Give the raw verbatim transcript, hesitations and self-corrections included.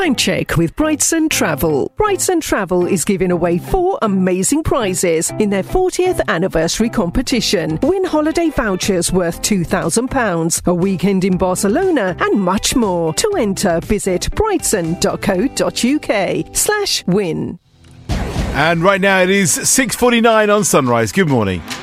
Time check with Brightson Travel. Brightson Travel is giving away four amazing prizes in their fortieth anniversary competition. Win holiday vouchers worth two thousand pounds, a weekend in Barcelona, and much more. To enter, visit brightson.co.uk slash win. And right now it is six forty-nine on Sunrise. Good morning.